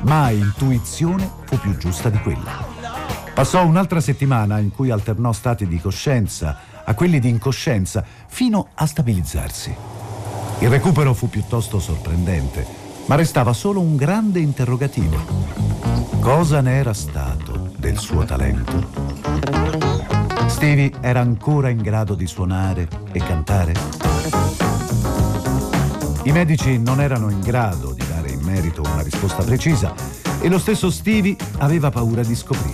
Mai intuizione fu più giusta di quella. Passò un'altra settimana in cui alternò stati di coscienza a quelli di incoscienza fino a stabilizzarsi. Il recupero fu piuttosto sorprendente, ma restava solo un grande interrogativo. Cosa ne era stato del suo talento? Stevie era ancora in grado di suonare e cantare? I medici non erano in grado di dare in merito una risposta precisa e lo stesso Stevie aveva paura di scoprire.